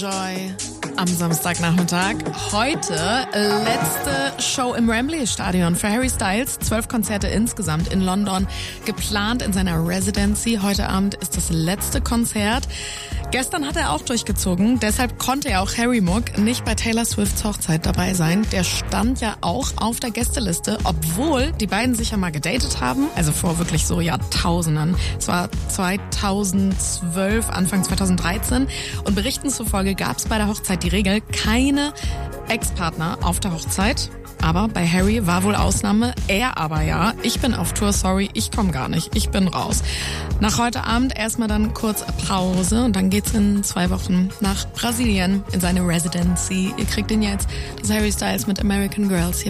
Joy am Samstagnachmittag. Heute letzte Show im Wembley-Stadion für Harry Styles. 12 Konzerte insgesamt in London geplant in seiner Residency. Heute Abend ist das letzte Konzert. Gestern hat er auch durchgezogen, deshalb konnte er auch Harry Muck nicht bei Taylor Swifts Hochzeit dabei sein. Der stand ja auch auf der Gästeliste, obwohl die beiden sich ja mal gedatet haben, also vor wirklich so Jahrtausenden. Es war 2012, Anfang 2013 und Berichten zufolge gab es bei der Hochzeit die Regel, keine Ex-Partner auf der Hochzeit. Aber bei Harry war wohl Ausnahme, er aber ja. Ich bin auf Tour, sorry, ich komme gar nicht, ich bin raus. Nach heute Abend erstmal dann kurz Pause und dann geht's in 2 Wochen nach Brasilien in seine Residency. Ihr kriegt ihn jetzt, das Harry Styles mit American Girls hier